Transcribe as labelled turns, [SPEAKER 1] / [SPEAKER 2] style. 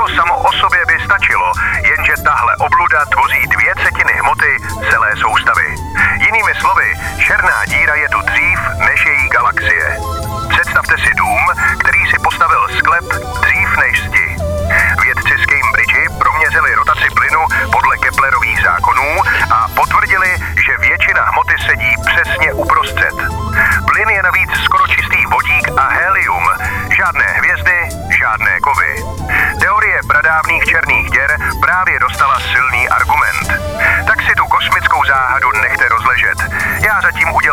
[SPEAKER 1] To samo o sobě by stačilo, jenže tahle obluda tvoří 2/3 hmoty celé soustavy. Jinými slovy, černá díra je tu dřív než její galaxie. Představte si dům, který si postavil sklep dřív než zdi. Vědci z Cambridge proměřili rotaci plynu podle Keplerových zákonů a potvrdili, že většina hmoty sedí přesně uprostřed. Plyn je navíc skoro čistý vodík a helium. Žádné hvězdy, žádné kovy. Teorie pradávných černých děr právě dostala silný argument. Tak si tu kosmickou záhadu nechte rozležet. Já zatím